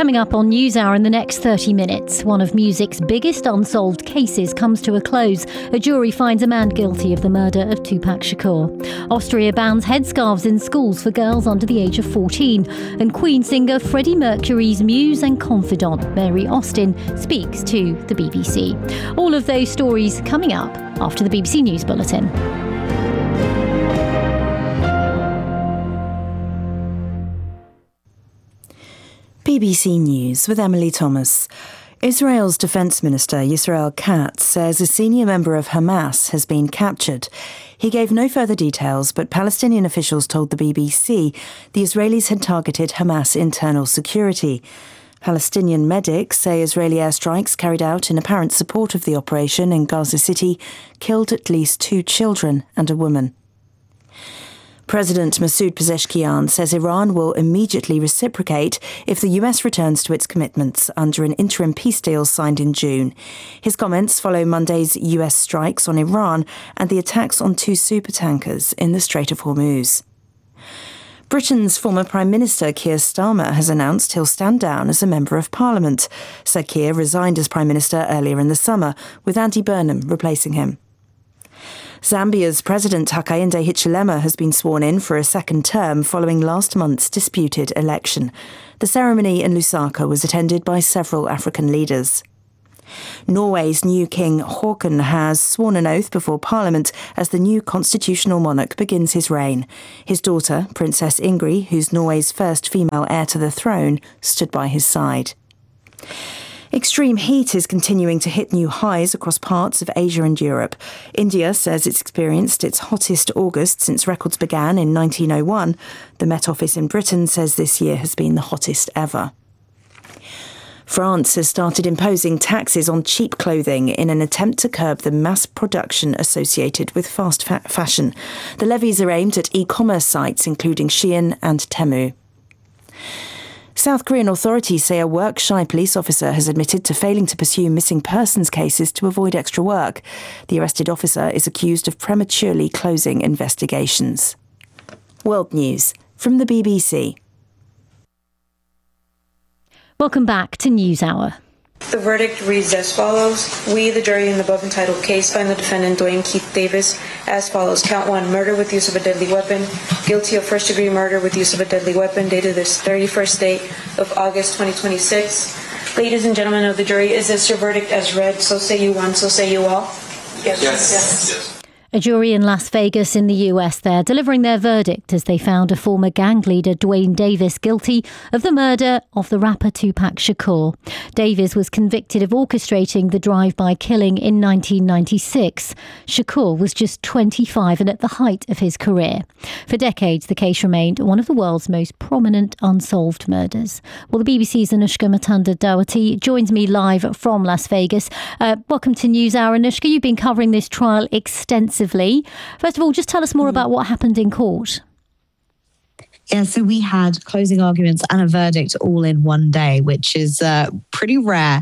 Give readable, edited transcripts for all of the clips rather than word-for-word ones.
Coming up on NewsHour in the next 30 minutes, one of music's biggest unsolved cases comes to a close. A jury finds a man guilty of the murder of Tupac Shakur. Austria bans headscarves in schools for girls under the age of 14. And Queen singer Freddie Mercury's muse and confidant, Mary Austin, speaks to the BBC. All of those stories coming up after the BBC News Bulletin. BBC News with Emily Thomas. Israel's Defence Minister Yisrael Katz says a senior member of Hamas has been captured. He gave no further details, but Palestinian officials told the BBC the Israelis had targeted Hamas internal security. Palestinian medics say Israeli airstrikes carried out in apparent support of the operation in Gaza City killed at least 2 children and a woman. President Masoud Pezeshkian says Iran will immediately reciprocate if the US returns to its commitments under an interim peace deal signed in June. His comments follow Monday's US strikes on Iran and the attacks on 2 supertankers in the Strait of Hormuz. Britain's former Prime Minister Keir Starmer has announced he'll stand down as a Member of Parliament. Sir Keir resigned as Prime Minister earlier in the summer, with Andy Burnham replacing him. Zambia's President Hakainde Hichilema has been sworn in for a second term following last month's disputed election. The ceremony in Lusaka was attended by several African leaders. Norway's new King Haakon has sworn an oath before Parliament as the new constitutional monarch begins his reign. His daughter, Princess Ingrid, who's Norway's first female heir to the throne, stood by his side. Extreme heat is continuing to hit new highs across parts of Asia and Europe. India says it's experienced its hottest August since records began in 1901. The Met Office in Britain says this year has been the hottest ever. France has started imposing taxes on cheap clothing in an attempt to curb the mass production associated with fast fashion. The levies are aimed at e-commerce sites including Shein and Temu. South Korean authorities say a work-shy police officer has admitted to failing to pursue missing persons cases to avoid extra work. The arrested officer is accused of prematurely closing investigations. World News from the BBC. Welcome back to NewsHour. The verdict reads as follows. We, the jury in the above entitled case, find the defendant Dwayne Keith Davis as follows. Count 1, murder with use of a deadly weapon. Guilty of first-degree murder with use of a deadly weapon, dated this 31st day of August 2026. Ladies and gentlemen of the jury, is this your verdict as read? So say you one, so say you all. Yes. A jury in Las Vegas in the US there delivering their verdict as they found a former gang leader, Dwayne Davis, guilty of the murder of the rapper Tupac Shakur. Davis was convicted of orchestrating the drive-by killing in 1996. Shakur was just 25 and at the height of his career. For decades, the case remained one of the world's most prominent unsolved murders. Well, the BBC's Anushka Matanda-Dawati joins me live from Las Vegas. Welcome to NewsHour, Anushka. You've been covering this trial extensively. First of all, just tell us more about what happened in court. Yeah, so we had closing arguments and a verdict all in one day, which is pretty rare.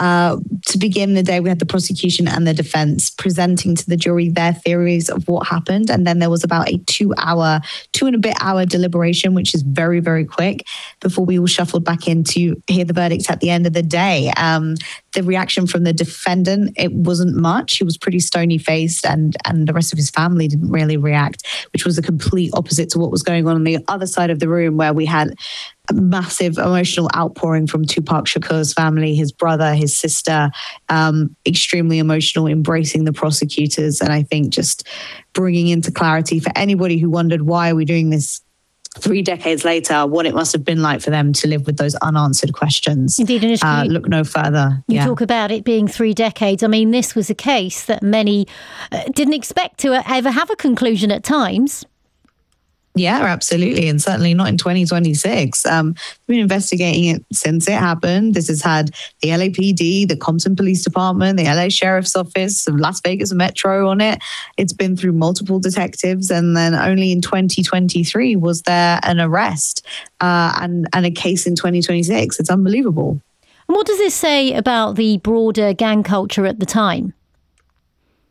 To begin the day, we had the prosecution and the defense presenting to the jury their theories of what happened. And then there was about a 2 and a bit hour deliberation, which is very, very quick, before we all shuffled back in to hear the verdicts at the end of the day. The reaction from the defendant, it wasn't much. He was pretty stony-faced and the rest of his family didn't really react, which was the complete opposite to what was going on the other side of the room, where we had a massive emotional outpouring from Tupac Shakur's family, his brother, his sister, extremely emotional, embracing the prosecutors. And I think just bringing into clarity for anybody who wondered, why are we doing this 3 decades later, what it must have been like for them to live with those unanswered questions. Indeed, and look no further. You talk about it being 3 decades. I mean, this was a case that many didn't expect to ever have a conclusion at times. Yeah, absolutely. And certainly not in 2026. We've been investigating it since it happened. This has had the LAPD, the Compton Police Department, the LA Sheriff's Office, the Las Vegas Metro on it. It's been through multiple detectives. And then only in 2023 was there an arrest and a case in 2026. It's unbelievable. And what does this say about the broader gang culture at the time?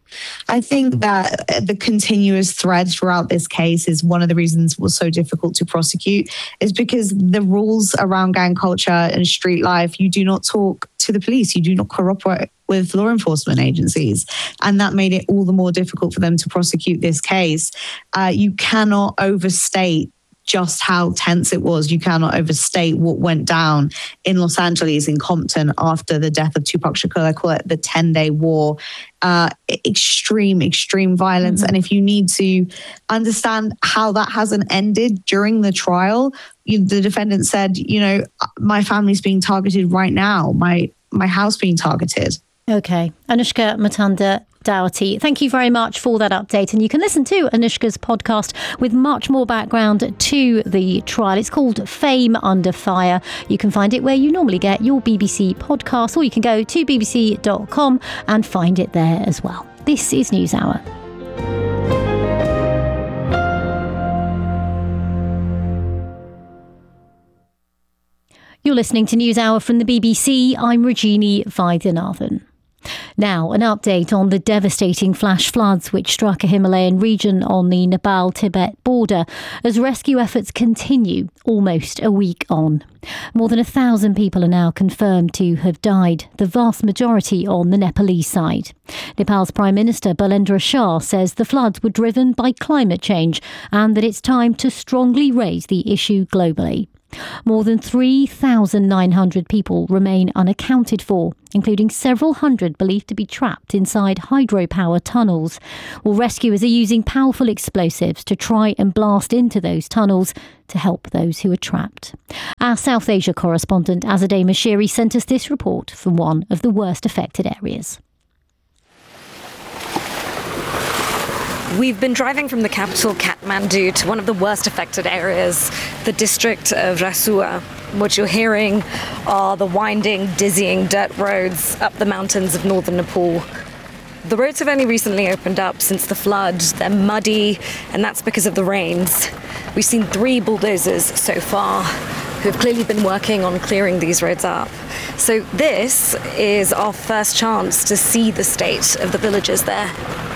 I think that the continuous thread throughout this case is one of the reasons it was so difficult to prosecute, is because the rules around gang culture and street life, you do not talk to the police, you do not cooperate with law enforcement agencies. And that made it all the more difficult for them to prosecute this case. You cannot overstate just how tense it was. You cannot overstate what went down in Los Angeles, in Compton, after the death of Tupac Shakur. I call it the 10-day war. Extreme violence. And if you need to understand how that hasn't ended during the trial, the defendant said, my family's being targeted right now, my house being targeted. Okay. Anushka Mutanda-Daugherty, thank you very much for that update. And you can listen to Anushka's podcast with much more background to the trial. It's called Fame Under Fire. You can find it where you normally get your BBC podcast, or you can go to bbc.com and find it there as well. This is NewsHour. You're listening to NewsHour from the BBC. I'm Regini Vaidyanathan. Now, an update on the devastating flash floods which struck a Himalayan region on the Nepal-Tibet border as rescue efforts continue almost a week on. More than 1,000 people are now confirmed to have died, the vast majority on the Nepalese side. Nepal's Prime Minister Balendra Shah says the floods were driven by climate change and that it's time to strongly raise the issue globally. More than 3,900 people remain unaccounted for, including several hundred believed to be trapped inside hydropower tunnels. Well, rescuers are using powerful explosives to try and blast into those tunnels to help those who are trapped. Our South Asia correspondent Azadeh Mashiri sent us this report from one of the worst affected areas. We've been driving from the capital, Kathmandu, to one of the worst affected areas, the district of Rasua. What you're hearing are the winding, dizzying dirt roads up the mountains of northern Nepal. The roads have only recently opened up since the flood. They're muddy, and that's because of the rains. We've seen 3 bulldozers so far who have clearly been working on clearing these roads up. So this is our first chance to see the state of the villages there.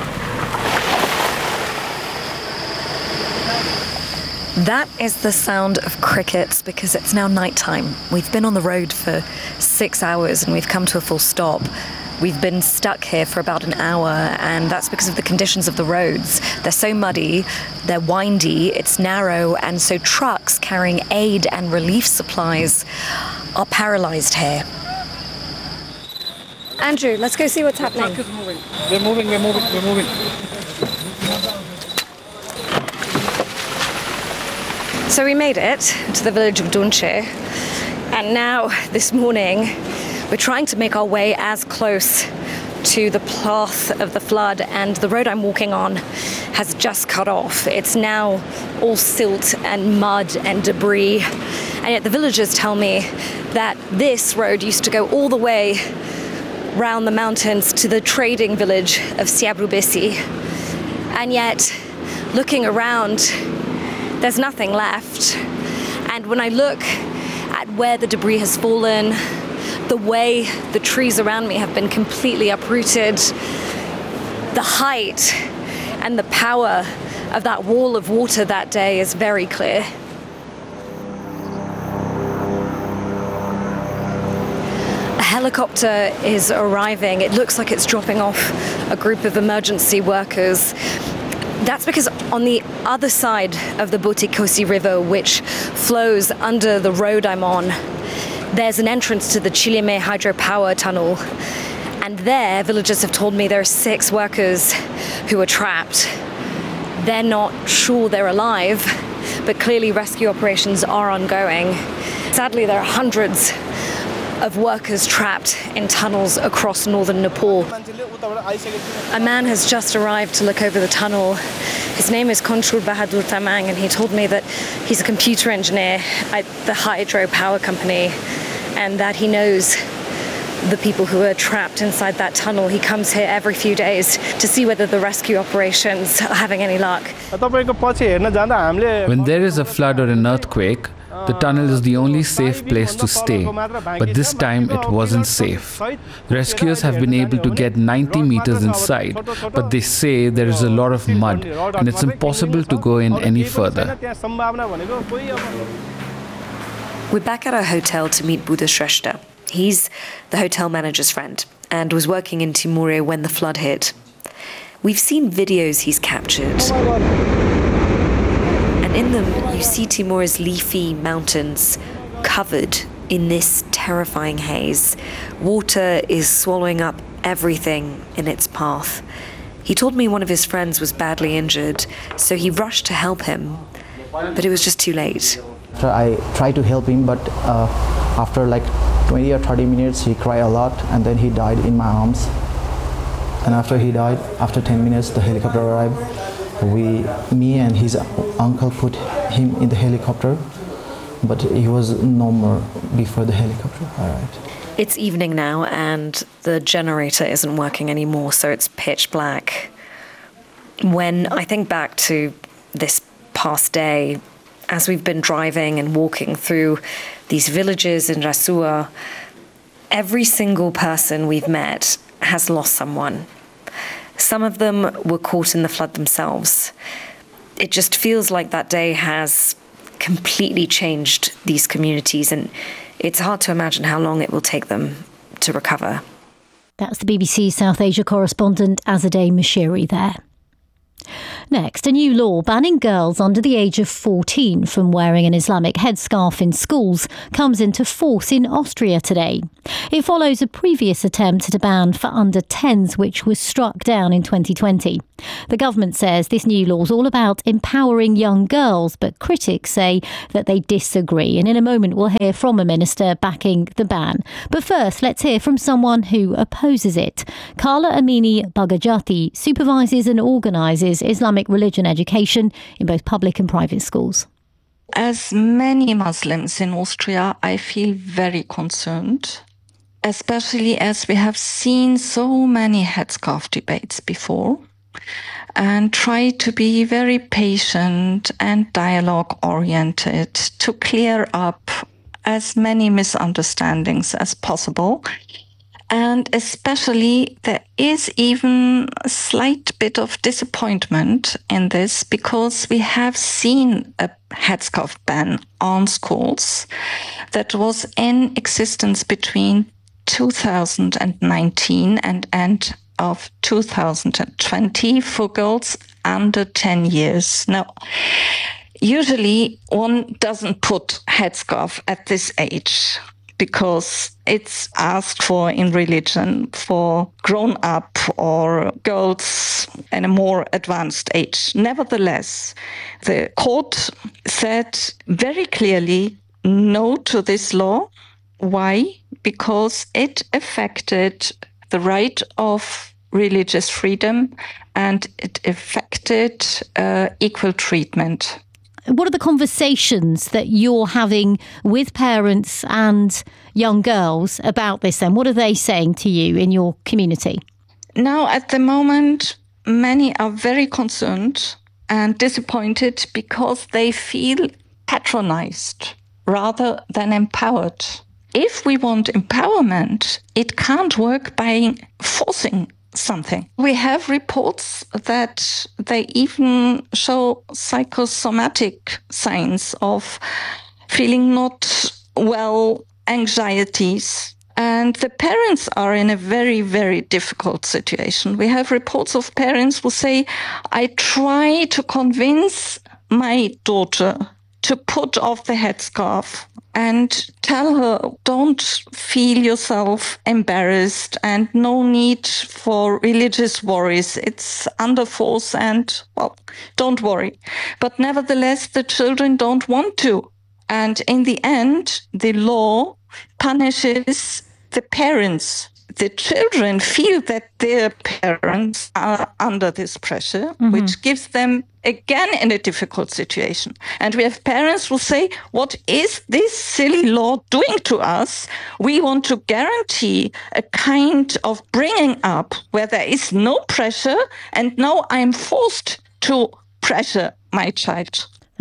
That is the sound of crickets because it's now nighttime. We've been on the road for 6 hours and we've come to a full stop. We've been stuck here for about an hour, and that's because of the conditions of the roads. They're so muddy, they're windy, it's narrow, and so trucks carrying aid and relief supplies are paralysed here. Andrew, let's go see what's happening. We're moving. So we made it to the village of Dunche, and now this morning we're trying to make our way as close to the path of the flood, and the road I'm walking on has just cut off. It's now all silt and mud and debris, and yet the villagers tell me that this road used to go all the way round the mountains to the trading village of Siabrubisi, and yet looking around, there's nothing left. And when I look at where the debris has fallen, the way the trees around me have been completely uprooted, the height and the power of that wall of water that day is very clear. A helicopter is arriving. It looks like it's dropping off a group of emergency workers. That's because on the other side of the Butikosi River, which flows under the road I'm on, there's an entrance to the Chilime hydropower tunnel. And there, villagers have told me there are 6 workers who are trapped. They're not sure they're alive, but clearly rescue operations are ongoing. Sadly, there are hundreds of workers trapped in tunnels across northern Nepal. A man has just arrived to look over the tunnel. His name is Konchur Bahadur Tamang, and he told me that he's a computer engineer at the hydropower company and that he knows the people who are trapped inside that tunnel. He comes here every few days to see whether the rescue operations are having any luck. When there is a flood or an earthquake, The tunnel is the only safe place to stay, but this time it wasn't safe. Rescuers have been able to get 90 meters inside, but they say there is a lot of mud and it's impossible to go in any further. We're back at our hotel to meet Buddha Shrestha. He's the hotel manager's friend and was working in Timure when the flood hit. We've seen videos he's captured. And in them, you see Timure's leafy mountains covered in this terrifying haze. Water is swallowing up everything in its path. He told me one of his friends was badly injured, so he rushed to help him, but it was just too late. I tried to help him, but after like 20 or 30 minutes, he cried a lot, and then he died in my arms. And after he died, after 10 minutes, the helicopter arrived. Me and his uncle put him in the helicopter, but he was no more before the helicopter arrived. It's evening now, and the generator isn't working anymore, so it's pitch black. When I think back to this past day, as we've been driving and walking through these villages in Rasua, every single person we've met has lost someone. Some of them were caught in the flood themselves. It just feels like that day has completely changed these communities, and it's hard to imagine how long it will take them to recover. That's the BBC South Asia correspondent Azadeh Mashiri there. Next, a new law banning girls under the age of 14 from wearing an Islamic headscarf in schools comes into force in Austria today. It follows a previous attempt at a ban for under 10s, which was struck down in 2020. The government says this new law is all about empowering young girls, but critics say that they disagree. And in a moment, we'll hear from a minister backing the ban. But first, let's hear from someone who opposes it. Carla Amini Bagajati supervises and organises Islamic religion education in both public and private schools. As many Muslims in Austria, I feel very concerned, especially as we have seen so many headscarf debates before, and try to be very patient and dialogue-oriented to clear up as many misunderstandings as possible. And especially there is even a slight bit of disappointment in this because we have seen a headscarf ban on schools that was in existence between 2019 and end of 2020 for girls under 10 years. Now, usually one doesn't put headscarf at this age, because it's asked for in religion for grown-up or girls in a more advanced age. Nevertheless, the court said very clearly no to this law. Why? Because it affected the right of religious freedom and it affected equal treatment. What are the conversations that you're having with parents and young girls about this then? What are they saying to you in your community? Now, at the moment, many are very concerned and disappointed because they feel patronized rather than empowered. If we want empowerment, it can't work by forcing something. We have reports that they even show psychosomatic signs of feeling not well, anxieties. And the parents are in a very, very difficult situation. We have reports of parents who say, I try to convince my daughter to put off the headscarf and tell her, don't feel yourself embarrassed and no need for religious worries. It's under force and, well, don't worry. But nevertheless, the children don't want to. And in the end, the law punishes the parents. The children feel that their parents are under this pressure, which gives them again in a difficult situation. And we have parents who say, what is this silly law doing to us? We want to guarantee a kind of bringing up where there is no pressure, and now I'm forced to pressure my child.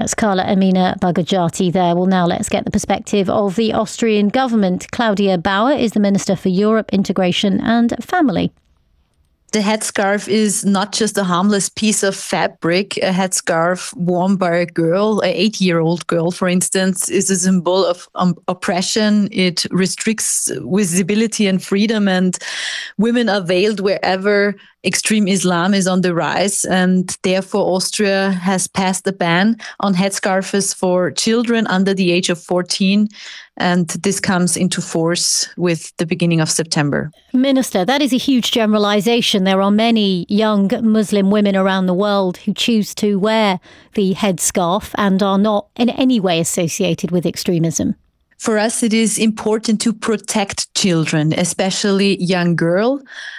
That's Carla Emina Bagajati there. Well, now let's get the perspective of the Austrian government. Claudia Bauer is the Minister for Europe, Integration and Family. The headscarf is not just a harmless piece of fabric. A headscarf worn by a girl, an 8-year-old girl, for instance, is a symbol of oppression. It restricts visibility and freedom, and women are veiled wherever extreme Islam is on the rise, and therefore Austria has passed a ban on headscarves for children under the age of 14, and this comes into force with the beginning of September. Minister, that is a huge generalisation. There are many young Muslim women around the world who choose to wear the headscarf and are not in any way associated with extremism. For us, it is important to protect children, especially young girls.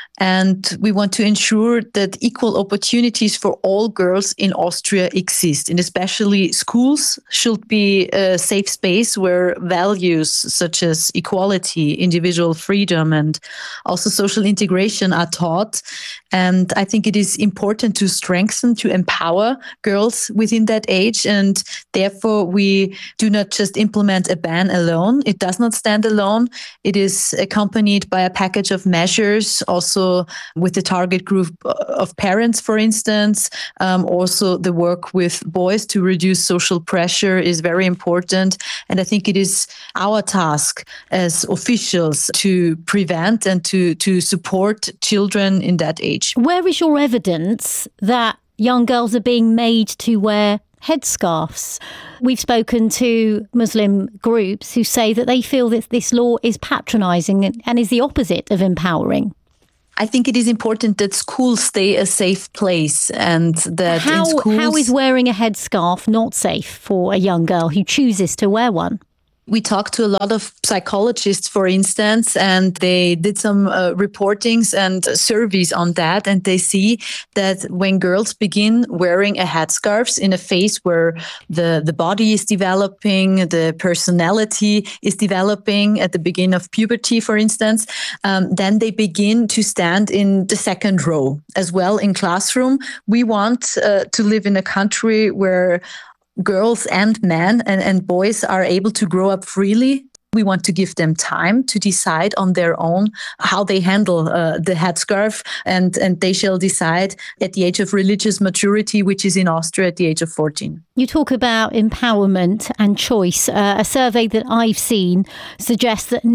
And we want to ensure that equal opportunities for all girls in Austria exist. And especially schools should be a safe space where values such as equality, individual freedom, and also social integration are taught. And I think it is important to strengthen, to empower girls within that age. And therefore, we do not just implement a ban alone. It does not stand alone. It is accompanied by a package of measures, also with the target group of parents, for instance. Also, the work with boys to reduce social pressure is very important. And I think it is our task as officials to prevent and to support children in that age. Where is your evidence that young girls are being made to wear headscarves? We've spoken to Muslim groups who say that they feel that this law is patronising and is the opposite of empowering. I think it is important that schools stay a safe place, and that in schools... How is wearing a headscarf not safe for a young girl who chooses to wear one? We talked to a lot of psychologists, for instance, and they did some reportings and surveys on that. And they see that when girls begin wearing a headscarf in a phase where the body is developing, the personality is developing at the beginning of puberty, for instance, then they begin to stand in the second row as well in classroom. We want to live in a country where girls and men and boys are able to grow up freely. We want to give them time to decide on their own how they handle the headscarf, and they shall decide at the age of religious maturity, which is in Austria at the age of 14. You talk about empowerment and choice. A survey that I've seen suggests that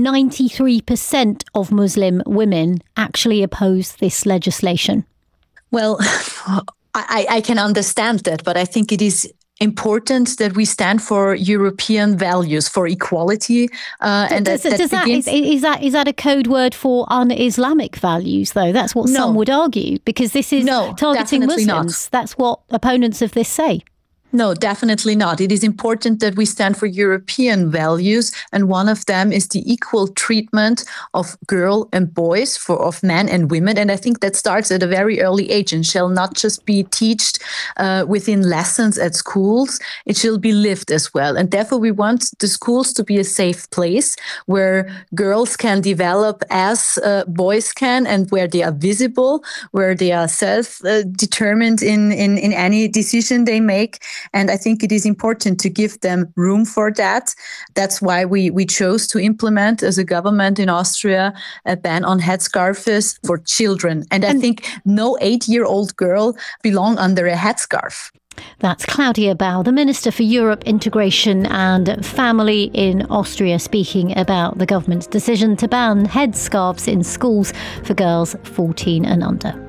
93% of Muslim women actually oppose this legislation. Well, I can understand that, but I think it is important that we stand for European values, for equality, and is that a code word for un-Islamic values, though? That's what some would argue, because this is targeting Muslims. Not. That's what opponents of this say. No, definitely not. It is important that we stand for European values, and one of them is the equal treatment of girls and boys, of men and women. And I think that starts at a very early age and shall not just be taught within lessons at schools. It shall be lived as well. And therefore, we want the schools to be a safe place where girls can develop as boys can, and where they are visible, where they are self-determined in any decision they make. And I think it is important to give them room for that. That's why we chose to implement as a government in Austria a ban on headscarves for children. And I think no 8-year-old girl belongs under a headscarf. That's Claudia Bauer, the Minister for Europe, Integration and Family in Austria, speaking about the government's decision to ban headscarves in schools for girls 14 and under.